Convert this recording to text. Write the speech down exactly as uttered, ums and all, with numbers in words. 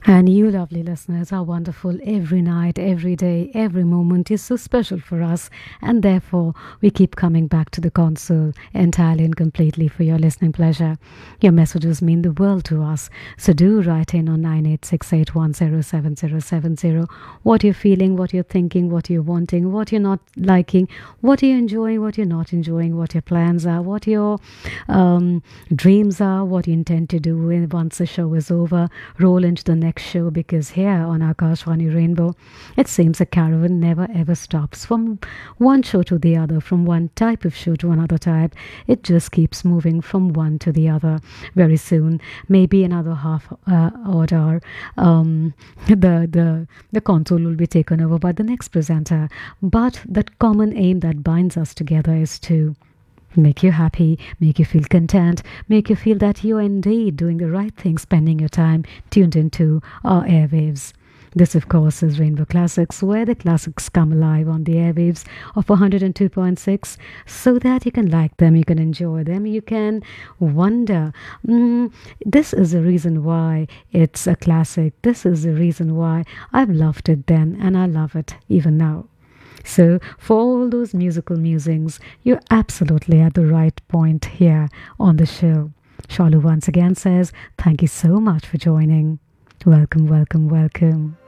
And you, lovely listeners, are wonderful every night, every day, every moment is so special for us. And therefore, we keep coming back to the console entirely and completely for your listening pleasure. Your messages mean the world to us. So do write in on nine eight six eight one zero seven zero seven zero what you're feeling, what you're thinking, what you're wanting, what you're not liking, what you're enjoying, what you're not enjoying, what your plans are, what your um, dreams are, what you intend to do when- once the show is over. Roll into the next show, because here on Akashvani Rainbow, it seems a caravan never ever stops from one show to the other, from one type of show to another type. It just keeps moving from one to the other. Very soon, maybe another half uh, odd hour, um, the the the console will be taken over by the next presenter. But that common aim that binds us together is to make you happy, make you feel content, make you feel that you're indeed doing the right thing, spending your time tuned into our airwaves. This, of course, is Rainbow Classics, where the classics come alive on the airwaves of one hundred two point six so that you can like them, you can enjoy them, you can wonder. Mm, this is the reason why it's a classic. This is the reason why I've loved it then and I love it even now. So, for all those musical musings, you're absolutely at the right point here on the show. Shalu once again says, thank you so much for joining. Welcome, welcome, welcome.